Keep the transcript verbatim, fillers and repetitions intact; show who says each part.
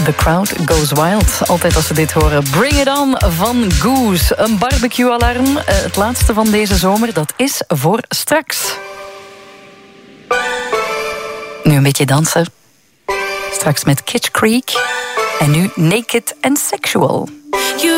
Speaker 1: The Crowd Goes Wild. Altijd als we dit horen. Bring It On van Goose. Een barbecue-alarm. Uh, het laatste van deze zomer, dat is voor straks. Nu een beetje dansen. Straks met Kitsch Creek. En nu Naked and Sexual.